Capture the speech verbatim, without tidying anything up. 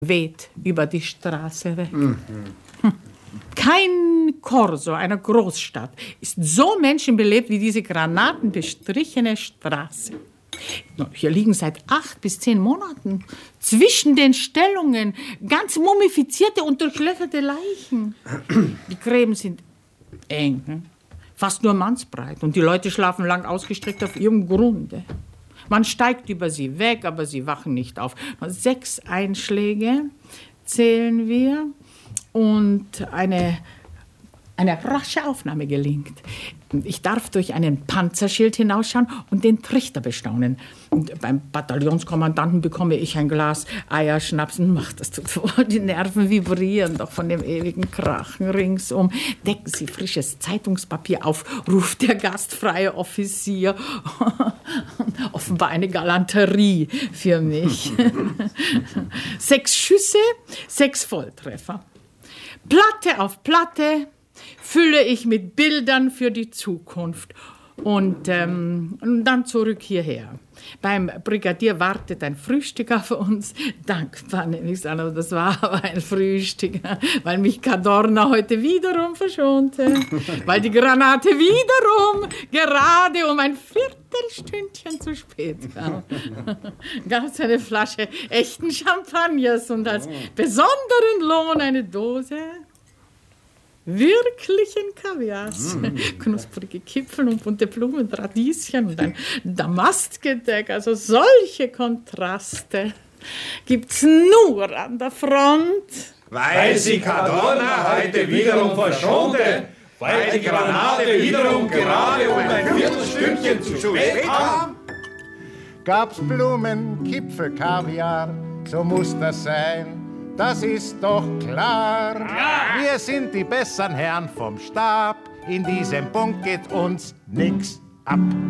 weht über die Straße weg. Mhm. Kein Korso einer Großstadt ist so menschenbelebt wie diese granatenbestrichene Straße. Hier liegen seit acht bis zehn Monaten zwischen den Stellungen ganz mumifizierte und durchlöcherte Leichen. Die Gräben sind eng, fast nur mannsbreit, und die Leute schlafen lang ausgestreckt auf ihrem Grunde. Man steigt über sie weg, aber sie wachen nicht auf. Sechs Einschläge zählen wir und eine, eine rasche Aufnahme gelingt. Ich darf durch einen Panzerschild hinausschauen und den Trichter bestaunen. Und beim Bataillonskommandanten bekomme ich ein Glas Eierschnaps. Macht das tut wohl, die Nerven vibrieren doch von dem ewigen Krachen ringsum. Decken Sie frisches Zeitungspapier auf, ruft der gastfreie Offizier. Offenbar eine Galanterie für mich. Sechs Schüsse, sechs Volltreffer. Platte auf Platte fülle ich mit Bildern für die Zukunft. Und, ähm, und dann zurück hierher. Beim Brigadier wartet ein Frühstück auf uns. Dankbar nehme ich es an, aber das war aber ein Frühstück, weil mich Cadorna heute wiederum verschonte. Weil die Granate wiederum gerade um ein Viertelstündchen zu spät kam. Gab es eine Flasche echten Champagners und als besonderen Lohn eine Dose wirklichen Kaviars. Mm. Knusprige Kipfel und bunte Blumen, Radieschen und ein Damastgedeck. Also solche Kontraste gibt's nur an der Front. Weil sie Cadorna heute wiederum verschonte, weil die Granate wiederum gerade um ein Viertelstündchen zu spät kam. Gab's Blumen, Kipfel, Kaviar, so muss das sein. Das ist doch klar. Ja. Wir sind die besseren Herren vom Stab. In diesem Punkt geht uns nix ab.